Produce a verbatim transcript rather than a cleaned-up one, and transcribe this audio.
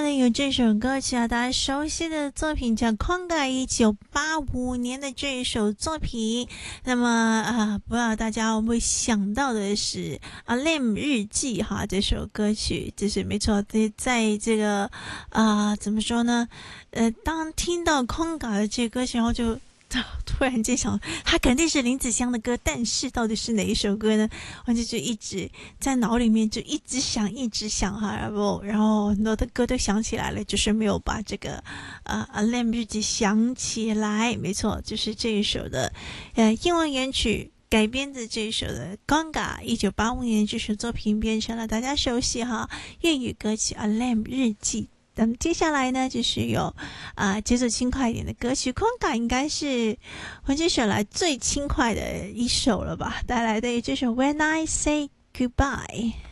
来的有这首歌曲啊，大家熟悉的作品叫《空改》，一九八五年的这一首作品。那么啊，不知道大家会不会想到的是《Alam 日记》哈，这首歌曲就是没错，在在这个啊怎么说呢？呃，当听到空改的这个歌曲，然后就。突然间想，它肯定是林子祥的歌，但是到底是哪一首歌呢？我就就一直在脑里面就一直想，一直想哈，然后然后很多的歌都想起来了，就是没有把这个呃《Alam 日记》想起来。没错，就是这一首的呃英文原曲。改编的这一首的《Ganga》，一九八五年这首作品变成了大家熟悉哈粤语歌曲《Alam 日记》。那么接下来呢，就是有啊、呃、节奏轻快一点的歌曲，空感应该是黄杰选来最轻快的一首了吧，带来的这首《When I Say Goodbye》。